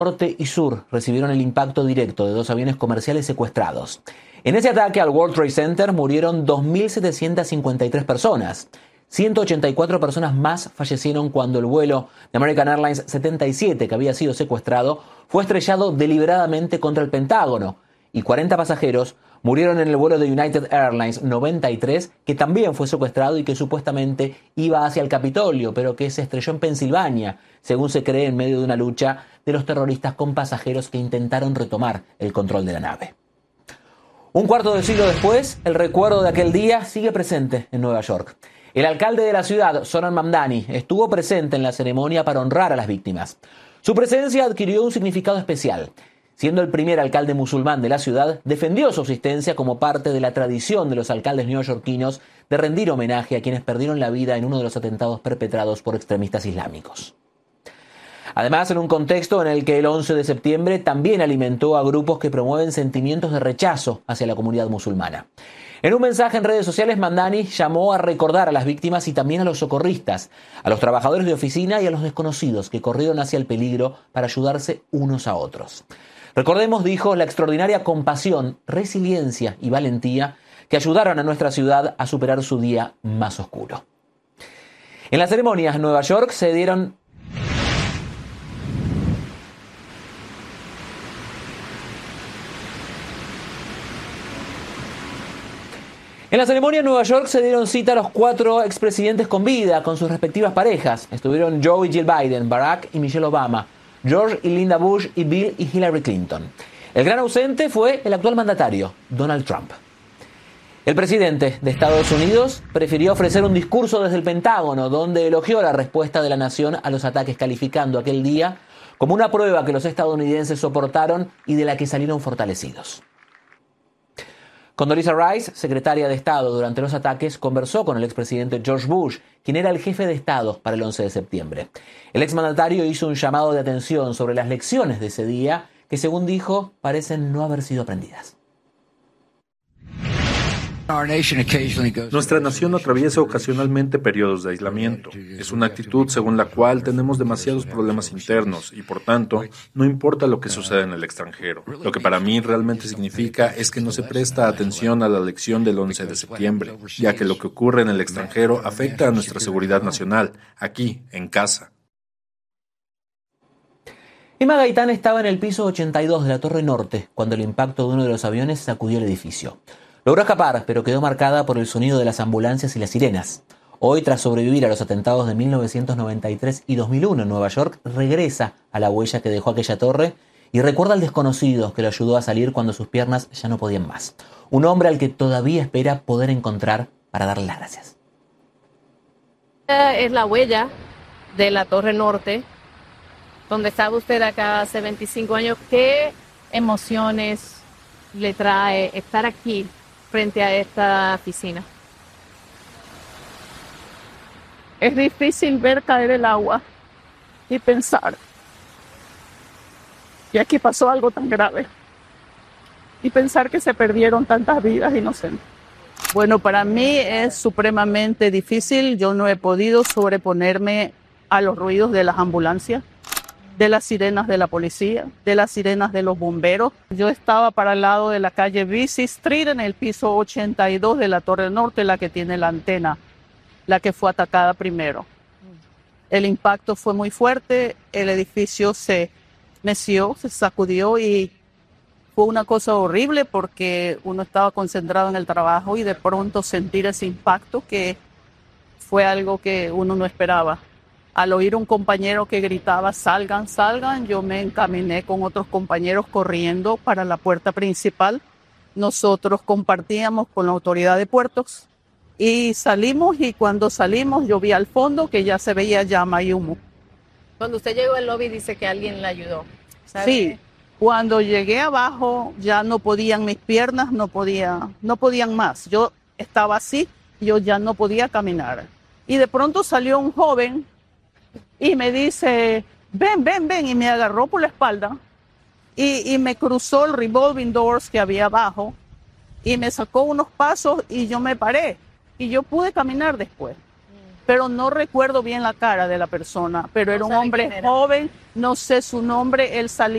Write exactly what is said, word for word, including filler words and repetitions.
Norte y Sur recibieron el impacto directo de dos aviones comerciales secuestrados. En ese ataque al World Trade Center murieron dos mil setecientas cincuenta y tres personas. ciento ochenta y cuatro personas más fallecieron cuando el vuelo de American Airlines setenta y siete, que había sido secuestrado, fue estrellado deliberadamente contra el Pentágono. Y cuarenta pasajeros murieron en el vuelo de United Airlines noventa y tres, que también fue secuestrado y que supuestamente iba hacia el Capitolio, pero que se estrelló en Pensilvania, según se cree, en medio de una lucha de los terroristas con pasajeros que intentaron retomar el control de la nave. Un cuarto de siglo después, el recuerdo de aquel día sigue presente en Nueva York. El alcalde de la ciudad, Zoran Mamdani, estuvo presente en la ceremonia para honrar a las víctimas. Su presencia adquirió un significado especial. Siendo el primer alcalde musulmán de la ciudad, defendió su existencia como parte de la tradición de los alcaldes neoyorquinos de rendir homenaje a quienes perdieron la vida en uno de los atentados perpetrados por extremistas islámicos. Además, en un contexto en el que el once de septiembre también alimentó a grupos que promueven sentimientos de rechazo hacia la comunidad musulmana. En un mensaje en redes sociales, Mamdani llamó a recordar a las víctimas y también a los socorristas, a los trabajadores de oficina y a los desconocidos que corrieron hacia el peligro para ayudarse unos a otros. Recordemos, dijo, la extraordinaria compasión, resiliencia y valentía que ayudaron a nuestra ciudad a superar su día más oscuro. En la ceremonia en Nueva York se dieron En la ceremonia en Nueva York se dieron cita a los cuatro expresidentes con vida, con sus respectivas parejas. Estuvieron Joe y Jill Biden, Barack y Michelle Obama, George y Linda Bush y Bill y Hillary Clinton. El gran ausente fue el actual mandatario, Donald Trump. El presidente de Estados Unidos prefirió ofrecer un discurso desde el Pentágono, donde elogió la respuesta de la nación a los ataques, calificando aquel día como una prueba que los estadounidenses soportaron y de la que salieron fortalecidos. Condoleezza Rice, secretaria de Estado durante los ataques, conversó con el expresidente George Bush, quien era el jefe de Estado para el once de septiembre. El exmandatario hizo un llamado de atención sobre las lecciones de ese día, que según dijo, parecen no haber sido aprendidas. Nuestra nación atraviesa ocasionalmente periodos de aislamiento. Es una actitud según la cual tenemos demasiados problemas internos y, por tanto, no importa lo que suceda en el extranjero. Lo que para mí realmente significa es que no se presta atención a la lección del once de septiembre, ya que lo que ocurre en el extranjero afecta a nuestra seguridad nacional, aquí, en casa. Emma Gaitán estaba en el piso ochenta y dos de la Torre Norte cuando el impacto de uno de los aviones sacudió el edificio. Logró escapar, pero quedó marcada por el sonido de las ambulancias y las sirenas. Hoy, tras sobrevivir a los atentados de mil novecientos noventa y tres y dos mil uno en Nueva York, regresa a la huella que dejó aquella torre y recuerda al desconocido que lo ayudó a salir cuando sus piernas ya no podían más. Un hombre al que todavía espera poder encontrar para darle las gracias. Es la huella de la Torre Norte, donde estaba usted acá hace veinticinco años. ¿Qué emociones le trae estar aquí frente a esta piscina? Es difícil ver caer el agua y pensar que aquí pasó algo tan grave y pensar que se perdieron tantas vidas inocentes. Bueno, para mí es supremamente difícil. Yo no he podido sobreponerme a los ruidos de las ambulancias, de las sirenas de la policía, de las sirenas de los bomberos. Yo estaba para el lado de la calle Vesey Street en el piso ochenta y dos de la Torre Norte, la que tiene la antena, la que fue atacada primero. El impacto fue muy fuerte, el edificio se meció, se sacudió y fue una cosa horrible porque uno estaba concentrado en el trabajo y de pronto sentir ese impacto que fue algo que uno no esperaba. Al oír un compañero que gritaba, salgan, salgan, yo me encaminé con otros compañeros corriendo para la puerta principal. Nosotros compartíamos con la autoridad de puertos y salimos, y cuando salimos yo vi al fondo que ya se veía llama y humo. Cuando usted llegó al lobby dice que alguien le ayudó, ¿sabe? Sí, cuando llegué abajo ya no podían mis piernas, no podía, no podían más. Yo estaba así, yo ya no podía caminar. Y de pronto salió un joven y me dice, ven, ven, ven, y me agarró por la espalda y, y me cruzó el revolving doors que había abajo y me sacó unos pasos y yo me paré y yo pude caminar después. pero no recuerdo bien la cara de la persona, pero era un hombre joven, no sé su nombre, él salía